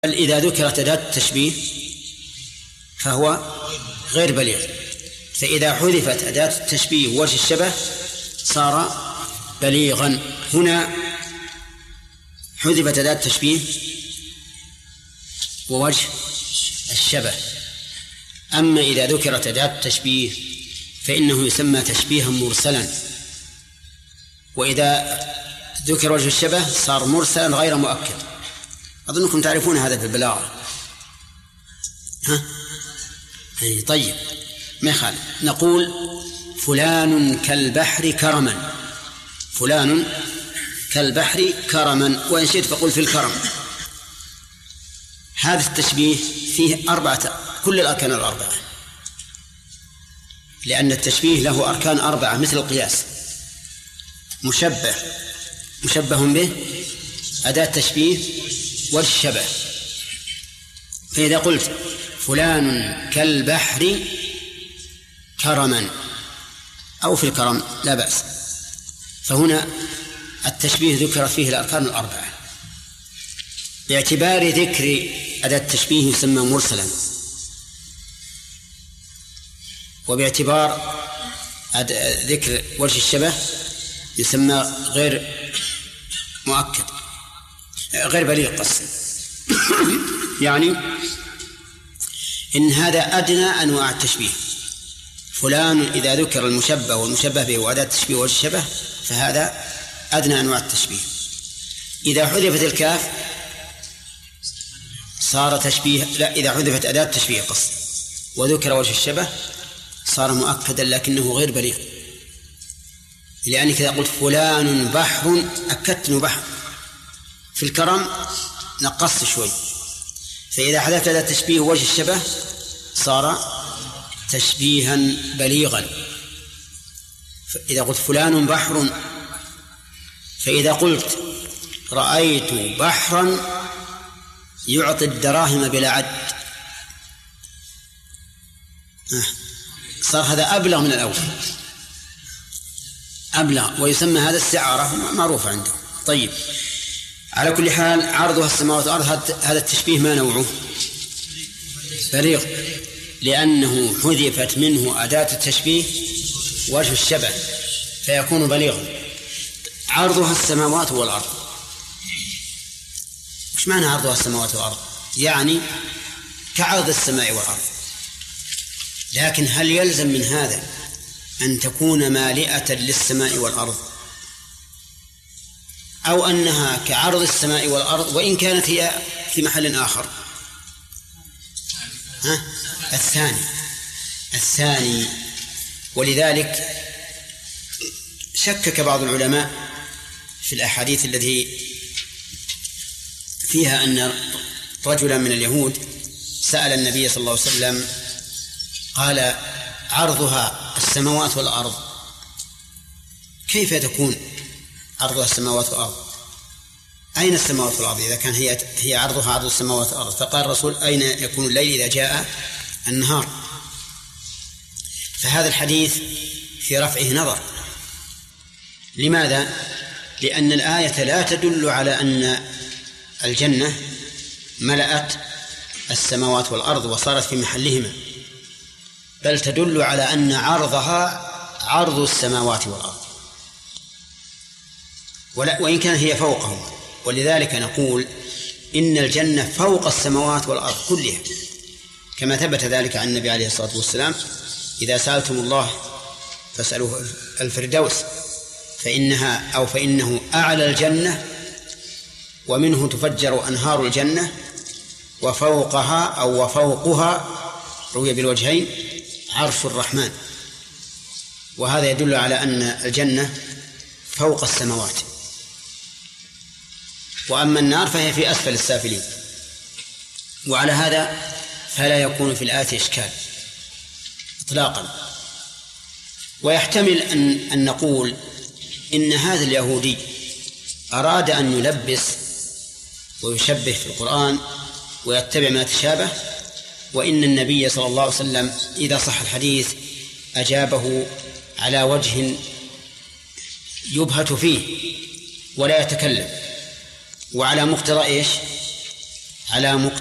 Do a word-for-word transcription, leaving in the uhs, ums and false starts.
بل إذا ذكرت أداة التشبيه فهو غير بليغ. فإذا حذفت أداة التشبيه ووجه الشبه صار بليغا. هنا حذفت أداة التشبيه ووجه الشبه. أما إذا ذكرت أداة التشبيه فإنه يسمى تشبيها مرسلا، وإذا ذكر وجه الشبه صار مرسلا غير مؤكد. أظنكم تعرفون هذا في البلاغة. ها؟ أي طيب، ما يخالف. نقول فلان كالبحر كرما، فلان كالبحر كرما، وإن شئت فقل في الكرم. هذا التشبيه فيه أربعة، كل الأركان الأربعة، لأن التشبيه له أركان أربعة مثل القياس. مشبه، مشبه به، أداة تشبيه، والشبه. فإذا قلت فلان كالبحر كرما أو في الكرم لا بأس، فهنا التشبيه ذكر فيه الأركان الأربعة. باعتبار ذكر أداة التشبيه يسمى مرسلا، وباعتبار ذكر وجه الشبه يسمى غير مؤكد، غير بليغ قصد. يعني إن هذا أدنى أنواع التشبيه. فلان إذا ذكر المشبه والمشبه به وأداة التشبيه ووجه الشبه فهذا أدنى أنواع التشبيه. إذا حذفت الكاف صار تشبيه، لا، إذا حذفت أداة التشبيه قصد وذكر وجه الشبه صار مؤكدا لكنه غير بليغ، لأنك إذا قلت فلان بحر أكدت أنه بحر. في الكرم نقصت شوي. فإذا حذفت أداة التشبيه ووجه الشبه صار تشبيها بليغا. إذا قلت فلان بحر، فإذا قلت رأيت بحرا يعطي الدراهم بلا عد صار هذا أبلغ من الأول، أبلغ، ويسمى هذا استعارة معروفة عنده. طيب، على كل حال عرضها السماوات والأرض، هذا التشبيه ما نوعه؟ بليغ، لأنه حذفت منه أداة التشبيه وجه الشبه فيكون بليغا. عرضها السماوات والأرض، وش معنى عرضها السماوات والأرض؟ يعني كعرض السماء والأرض. لكن هل يلزم من هذا أن تكون مالئة للسماء والأرض، أو أنها كعرض السماء والأرض وإن كانت هي في محل آخر؟ ها؟ الثاني الثاني ولذلك شكك بعض العلماء في الأحاديث التي فيها أن رجلا من اليهود سأل النبي صلى الله عليه وسلم قال عرضها السماوات والأرض، كيف تكون عرضها السماوات والأرض؟ أين السماوات والأرض إذا كان هي هي عرضها عرض السماوات والأرض؟ فقال الرسول أين يكون الليل إذا جاء النهار؟ فهذا الحديث في رفعه نظر. لماذا؟ لأن الآية لا تدل على أن الجنة ملأت السماوات والأرض وصارت في محلهما، بل تدل على أن عرضها عرض السماوات والأرض، وإن كان هي فوقهم. ولذلك نقول إن الجنة فوق السماوات والأرض كلها، كما ثبت ذلك عن النبي عليه الصلاة والسلام: إذا سألتم الله فاسألوه الفردوس فإنها أو فإنه أعلى الجنة ومنه تفجر أنهار الجنة وفوقها أو وفوقها روي بالوجهين عرش الرحمن. وهذا يدل على أن الجنة فوق السماوات، وأما النار فهي في أسفل السافلين. وعلى هذا فلا يكون في الآية إشكال إطلاقا. ويحتمل أن, أن نقول إن هذا اليهودي أراد أن يلبس ويشبه في القرآن ويتبع ما تشابه، وإن النبي صلى الله عليه وسلم إذا صح الحديث أجابه على وجه يبهت فيه ولا يتكلم، وعلى مقتضى إيش؟ على